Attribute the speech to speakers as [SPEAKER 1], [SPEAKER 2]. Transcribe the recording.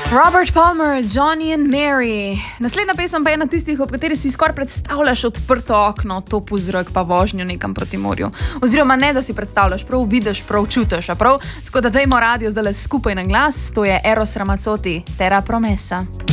[SPEAKER 1] Robert Palmer, Johnny and Mary. Naslednja pesem pa je ena tistih, ob kateri si skoraj predstavljaš odprto okno, top vzrok pa vožnjo nekam proti morju. Oziroma ne, da si predstavljaš, prav vidiš, prav čutiš, prav? Tako da dajmo radio zdaj skupaj na glas, to je Eros Ramazzotti, Terra Promessa.